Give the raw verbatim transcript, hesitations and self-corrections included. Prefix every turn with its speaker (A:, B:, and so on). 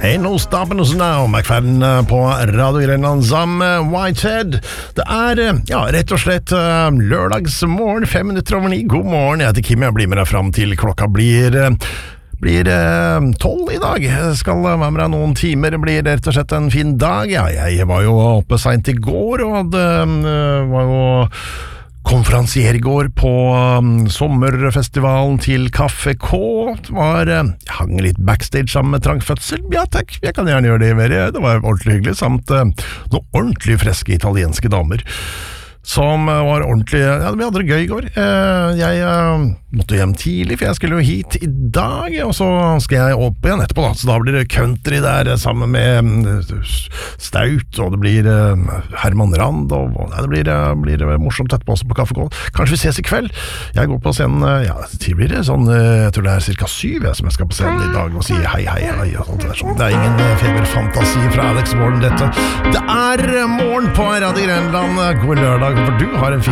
A: Ain't no stopping us now, McFadden på Radio Grenland sammen med Whitehead. Det er, ja, rett og slett lørdagsmorgen, fem minutter over ni. God morgen, jeg heter Kim, jeg blir med deg frem til klokka blir... blir tolv i dag. Jeg skal være med deg noen timer. Det blir rett og slett en fin dag. Ja, jeg var jo oppe sent i går, og det var jo konferansier i går på um, sommerfestivalen til Kaffe K. Det var, uh, jeg hang litt backstage sammen med Trang Fødsel. Ja takk, jeg kan gjerne gjøre det mer. Det var ordentlig hyggelig, samt uh, noen ordentlig freske italienske damer som uh, var ordentlig, ja, vi hadde det gøy i går. Uh, jeg uh, måtte hjem tidlig, for jeg skulle jo hit i dag, og så skal jeg opp igjen etterpå da, så da blir det country der sammen med uh, Staut, og det blir uh, Herman Rand, og uh, det blir, uh, blir uh, morsomt etterpå også på Kaffe K. Kanskje vi ses i kveld. Jeg går på scenen, uh, ja, det blir det sånn, uh, jeg tror det er cirka syv jeg, som jeg skal på scenen i dag og si hei, hei, hei, og sånt der. Sånn. Det er ingen uh, feberfantasi fra Alex Warren dette. Det er uh, morgen på Radio Grenland. God lørdag, for du har en fin